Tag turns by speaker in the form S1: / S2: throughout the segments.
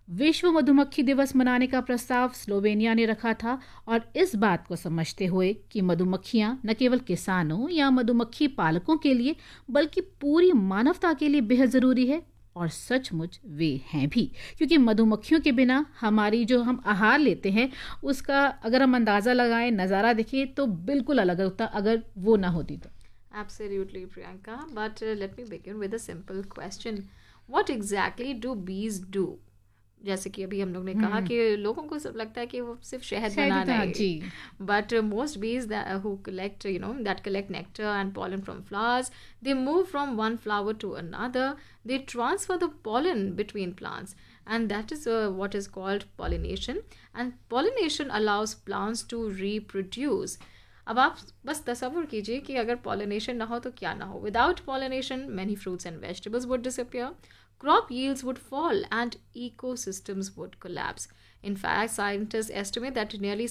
S1: विश्व मधुमक्खी दिवस मनाने का प्रस्ताव स्लोवेनिया ने रखा था और इस बात को समझते हुए कि मधुमक्खियां न केवल किसानों या मधुमक्खी पालकों के लिए बल्कि पूरी मानवता के लिए बेहद ज़रूरी है। और सचमुच वे हैं भी, क्योंकि मधुमक्खियों के बिना हमारी जो हम आहार लेते हैं उसका अगर हम अंदाज़ा लगाएं, नज़ारा देखें तो बिल्कुल अलग होता अगर वो ना होती तो।
S2: Absolutely, Priyanka. But let me begin with a simple question. What exactly do bees do? जैसे कि अभी हम लोग ने कहा कि लोगों को सब लगता है कि वो सिर्फ शहद
S1: शायद
S2: बनाना
S1: था
S2: है,
S1: जी।
S2: but most bees who collect, that collect nectar and pollen from flowers, they move from one flower to another. They transfer the pollen between plants, and that is what is called pollination. And pollination allows plants to reproduce. अब आप बस तसव्वुर कीजिए कि अगर pollination ना हो तो क्या ना हो. Without pollination, many fruits and vegetables would disappear, crop yields would fall, and ecosystems would collapse. In fact, scientists estimate that nearly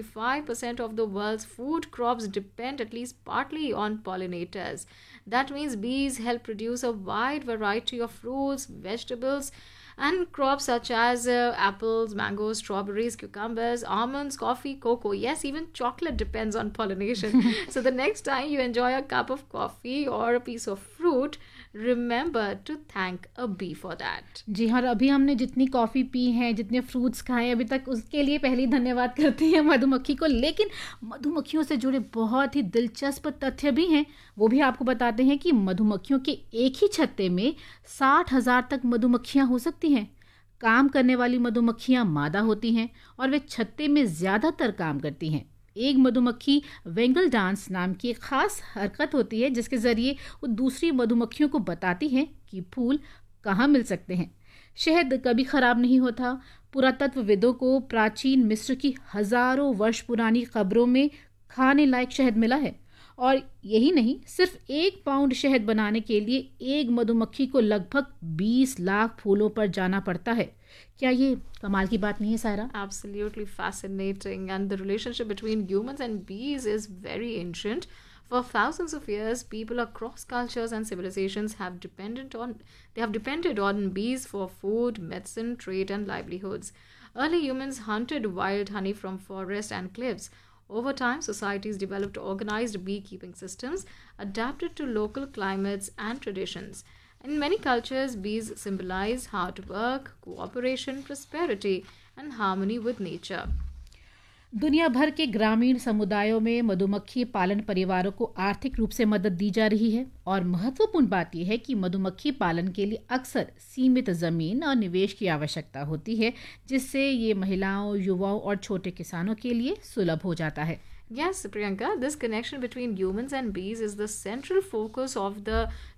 S2: 75% of the world's food crops depend at least partly on pollinators. That means bees help produce a wide variety of fruits, vegetables, and crops such as apples, mangoes, strawberries, cucumbers, almonds, coffee, cocoa. Yes, even chocolate depends on pollination. So the next time you enjoy a cup of coffee or a piece of fruit, remember to thank a bee for that.
S1: जी हाँ, और अभी हमने जितनी coffee P है, जितने fruits खाए अभी तक, उसके लिए पहले ही धन्यवाद करते हैं मधुमक्खी को। लेकिन मधुमक्खियों से जुड़े बहुत ही दिलचस्प तथ्य भी हैं। वो भी आपको बताते हैं कि मधुमक्खियों के एक ही छत्ते में 60,000 तक मधुमक्खियाँ हो सकती हैं। काम करने वाली मधुमक्खियाँ मादा होती हैं और वे छत्ते में ज़्यादातर काम करती हैं। एक मधुमक्खी वेंगल डांस नाम की एक खास हरकत होती है जिसके ज़रिए वो दूसरी मधुमक्खियों को बताती हैं कि फूल कहाँ मिल सकते हैं। शहद कभी खराब नहीं होता। पुरातत्वविदों को प्राचीन मिस्र की हजारों वर्ष पुरानी कब्रों में खाने लायक शहद मिला है। और यही नहीं, सिर्फ 1 पाउंड शहद बनाने के लिए एक मधुमक्खी को लगभग 20 लाख फूलों पर जाना पड़ता है। क्या ये कमाल की बात नहीं है Saira?
S2: Absolutely fascinating. And the relationship between humans and bees is very ancient. For thousands of years, people across cultures and civilizations have depended on bees for food, medicine, trade, and livelihoods. Early humans hunted wild honey from forests and cliffs. Over time, societies developed organized beekeeping systems adapted to local climates and traditions. In many cultures, bees symbolize hard work, cooperation, prosperity, and harmony with nature.
S1: दुनिया भर के ग्रामीण समुदायों में मधुमक्खी पालन परिवारों को आर्थिक रूप से मदद दी जा रही है। और महत्वपूर्ण बात यह है कि मधुमक्खी पालन के लिए अक्सर सीमित ज़मीन और निवेश की आवश्यकता होती है, जिससे ये महिलाओं, युवाओं और छोटे किसानों के लिए सुलभ हो जाता है।
S2: Yes, Priyanka, this connection between humans and bees is the central focus of the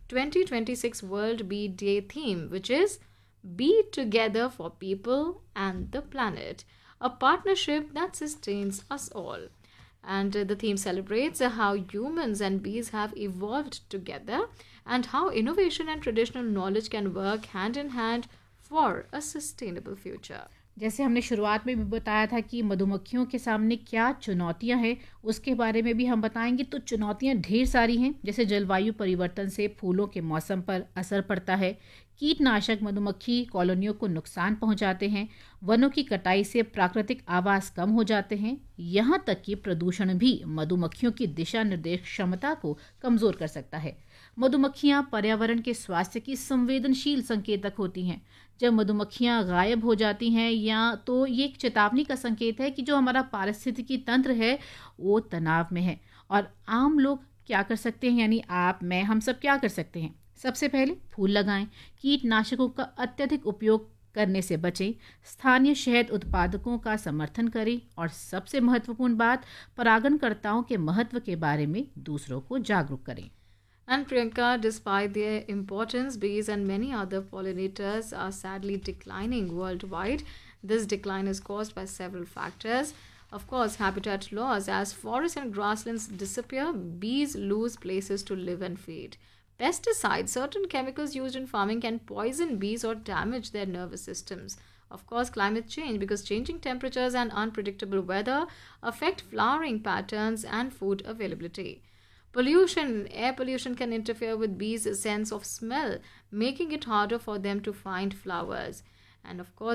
S2: 2026 World Bee Day theme, which is Be Together for People and the Planet, a partnership that sustains us all. And the theme celebrates how humans and bees have evolved together and how innovation and traditional knowledge can work hand in hand for a sustainable future.
S1: जैसे हमने शुरुआत में भी बताया था कि मधुमक्खियों के सामने क्या चुनौतियां हैं, उसके बारे में भी हम बताएंगे। तो चुनौतियां ढेर सारी हैं, जैसे जलवायु परिवर्तन से फूलों के मौसम पर असर पड़ता है, कीटनाशक मधुमक्खी कॉलोनियों को नुकसान पहुंचाते हैं, वनों की कटाई से प्राकृतिक आवास कम हो जाते हैं, यहाँ तक कि प्रदूषण भी मधुमक्खियों की दिशा निर्देश क्षमता को कमज़ोर कर सकता है। मधुमक्खियाँ पर्यावरण के स्वास्थ्य की संवेदनशील संकेतक होती हैं। जब मधुमक्खियाँ गायब हो जाती हैं या तो ये एक चेतावनी का संकेत है कि जो हमारा पारिस्थितिकी तंत्र है वो तनाव में है। और आम लोग क्या कर सकते हैं, यानी आप, मैं, हम सब क्या कर सकते हैं? सबसे पहले फूल लगाएं, कीटनाशकों का अत्यधिक उपयोग करने से बचें, स्थानीय शहद उत्पादकों का समर्थन करें और सबसे महत्वपूर्ण बात, परागणकर्ताओं के महत्व के बारे में दूसरों को जागरूक करें।
S2: And Priyanka, despite their importance, bees and many other pollinators are sadly declining worldwide. This decline is caused by several factors. Of course, habitat loss. As forests and grasslands disappear, bees lose places to live and feed. Pesticides, certain chemicals used in farming can poison bees or damage their nervous systems. Of course, climate change, because changing temperatures and unpredictable weather affect flowering patterns and food availability. Pollution, air pollution can interfere with bees' sense of smell, making it harder for them to find flowers. And of course,